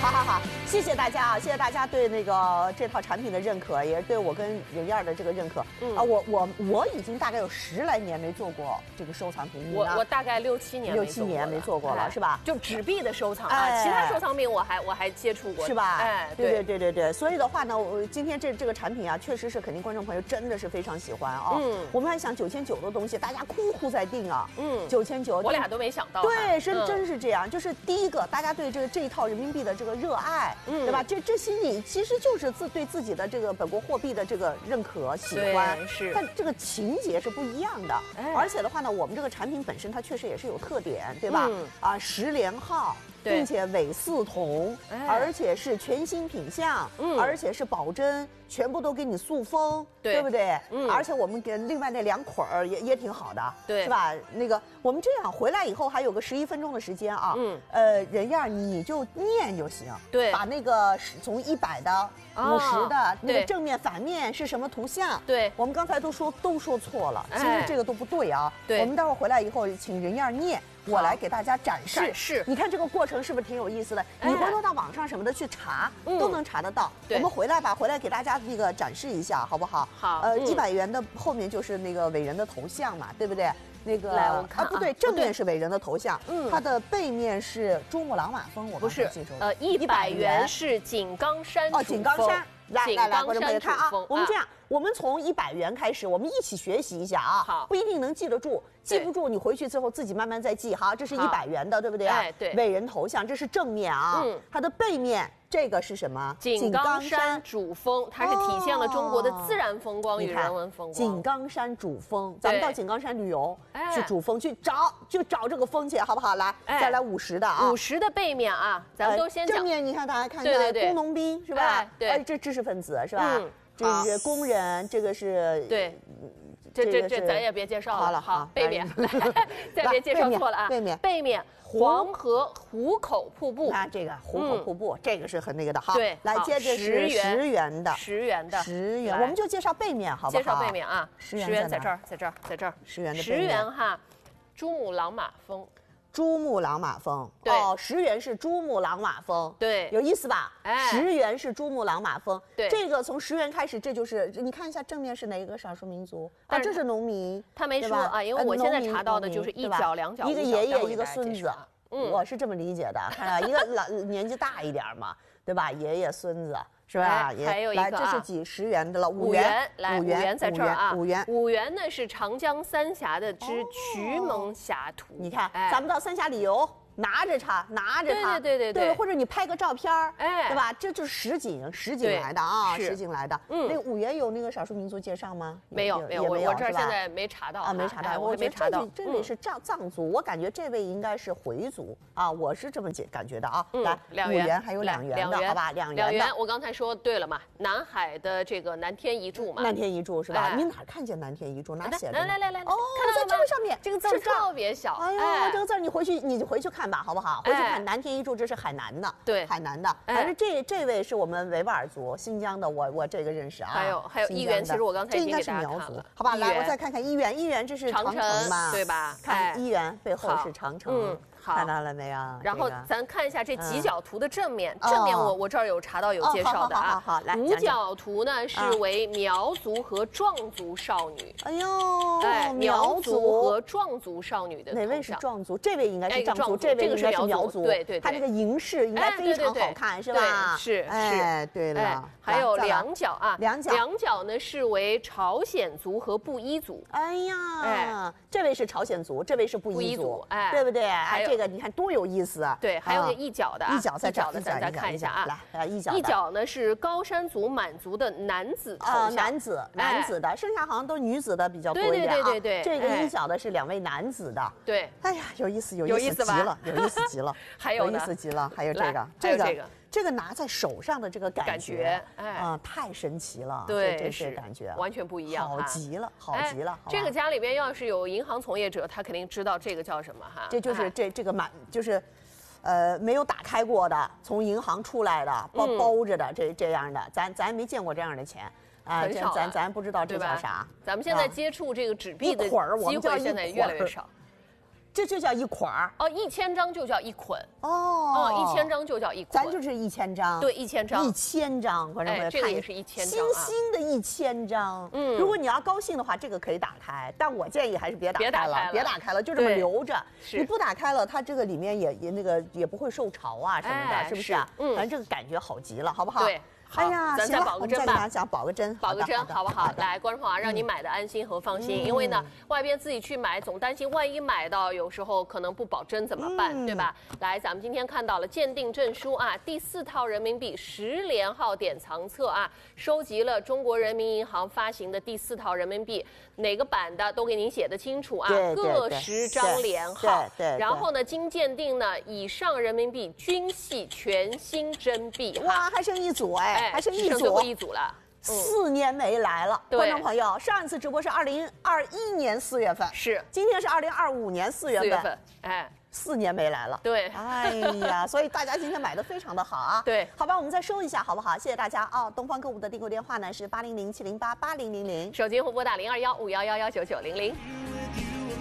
好，谢谢大家啊，谢谢大家对那个这套产品的认可，也是对我跟人燕的这个认可。我已经大概有10来年没做过这个收藏品， 我大概6、7年没做过了，是吧？ 就纸币的收藏啊，其他收藏品我还接触过， 是吧？ 哎， 对。所以的话呢，我今天这个产品啊，确实是肯定观众朋友真的是非常喜欢啊。我们还想9900的东西，大家哭在定啊。9900， 我俩都没想到。 对，真是这样。就是第一个，大家对这一套人民币的这个热爱，对吧？这心里其实就是对自己的这个本国货币的这个认可、喜欢。 是。 但这个情节是不一样的。而且的话呢，我们这个产品本身它确实也是有特点，对吧？10连号。并且伪4铜，而且是全新品相，而且是保真，全部都给你塑封，对不对？而且我们给另外那2捆儿也挺好的， 对， 是吧？那个我们这样回来以后还有个11分钟的时间啊，人样你就念就行， 对， 把那个从100的、50的那个正面反面是什么图像？ 对， 我们刚才都说错了，其实这个都不对啊。 对， 我们待会儿回来以后请人样念。我来给大家展示，你看这个过程是不是挺有意思的？你回头到网上什么的去查，都能查得到。我们回来给大家那个展示一下，好不好？ 好。 100元的后面就是那个伟人的头像嘛，对不对？那个来我看不对，正面是伟人的头像，它的背面是珠穆朗玛峰，我不是100元是井冈山井冈山。来，观众朋友看啊，我们这样，我们从100元开始，我们一起学习一下啊。 好， 不一定能记得住，记不住你回去之后自己慢慢再记。好，这是100元的，对不对？ 哎，对。 伟人头像，这是正面啊。它的背面这个是什么？ 井冈山主峰，它是体现了中国的自然风光与人文风光。 井冈山主峰，咱们到井冈山旅游，去主峰去找这个峰去，好不好？来，再来50的啊。 50的背面啊，咱们都先讲。 正面你看，大家看看，工农兵是吧？ 对， 这知识分子是吧？这是工人，这个是对。这咱也别介绍了。好，背面，再别介绍错了啊。背面黄河壶口瀑布。 看这个壶口瀑布，这个是很那个的哈。 对， 来接着是10元的。 10元， 我们就介绍背面，好不好？ 介绍背面啊。10元在这儿。 10元的 10元哈，珠穆朗玛峰。 珠穆朗玛峰，哦，10元是珠穆朗玛峰， 对， 有意思吧？10元是珠穆朗玛峰， 对， 这个从10元开始，这就是你看一下正面是哪一个少数民族啊？这是农民， 他没说啊，因为我现在查到的就是1角2角， 一个爷爷一个孙子，我是这么理解的，看到一个年纪大一点嘛，对吧？爷爷孙子。是吧？ 还有一个， 这是几10元的了？5 元，来 5元在这儿啊 ，5 元呢是长江三峡的之衢蒙峡图。 你看，咱们到三峡旅游，拿着它， 对， 或者你拍个照片，对吧？这就是实景来的啊，实景来的。那个5元有那个少数民族介绍吗？ 没有，我这儿现在没查到啊， 没查到。我觉得这位是藏族，我感觉这位应该是回族啊，我是这么感觉的啊。来，2元还有2元的，好吧？2元的。 我刚才说对了嘛，南海的这个南天一柱嘛。 南天一柱是吧？你哪看见南天一柱？哪写着？ 来， 哦，在这个上面， 这个字特别小。 哎呦，这个字你回去看吧，好不好？回去看南天一柱，这是海南的， 对， 海南的。反正这位是我们维吾尔族，新疆的，我这个认识啊。 还有1元，其实我刚才已经给大家看了， 好吧？来，我再看看1元，1元这是长城嘛， 对吧？ 看1元背后是长城。 好， 看到了没有？ 然后咱看一下这几角图的正面，正面我这儿有查到有介绍的啊。 好，来 5角图呢是为苗族和壮族少女。 哎呦， 苗族和壮族少女的哪位是壮族？这位应该是壮族，这位应该是苗族。 对， 他这个银饰应该非常好看，是吧？ 是。 哎，对了， 还有2角啊 ，2 角呢是为朝鲜族和布依族。 哎呀，这位是朝鲜族，这位是布依族，对不对？ 还有。 这个你看多有意思啊！ 对，还有个1角的， 一角在这， 咱再看一下啊。 来，1角。 1角呢是高山族满族的男子头像， 男子的，剩下好像都女子的比较多一点啊。 对， 这个1角的是2位男子的。 对， 哎呀，有意思极了， 还有意思极了，还有这个拿在手上的这个感觉，太神奇了， 对， 这是感觉完全不一样， 好极了。 这个家里边要是有银行从业者，他肯定知道这个叫什么哈。 这就是这个就是，没有打开过的，从银行出来的，包着的这样的，咱没见过这样的钱啊，咱不知道这叫啥。 咱们现在接触这个纸币的机会现在越来越少。 这就叫一捆儿哦，1000张就叫一捆哦 ，1000张就叫一捆， 咱就是1000张， 对，1000张 ，1000张，观众朋友， 这个也是1000张， 新的1000张，如果你要高兴的话，这个可以打开，但我建议还是别打开了，别打开了，就这么留着，你不打开了，它这个里面也不会受潮啊什么的，是不是啊？反正这个感觉好极了，好不好？ 对。 哎呀， 咱再保个针吧， 保个针， 保个针，好不好？来，观众朋友，让你买的安心和放心，因为呢，外边自己去买总担心万一买到有时候可能不保真怎么办，对吧？来，咱们今天看到了鉴定证书啊，第4套人民币10连号典藏册啊，收集了中国人民银行发行的第4套人民币哪个版的都给您写得清楚啊，各10张连号，然后呢，经鉴定呢，以上人民币均系全新真币， 哇，还剩一组哎。还剩最后一组了 ，4年没来了，观众朋友，上一次直播是2021年4月份， 是， 今天是2025年4月份， 哎 ，4年没来了， 对， 哎呀，所以大家今天买的非常的好啊， 对， 好吧，我们再说一下好不好？谢谢大家啊！东方购物的订购电话呢是800-708-8000， 手机或拨打021-511-9900。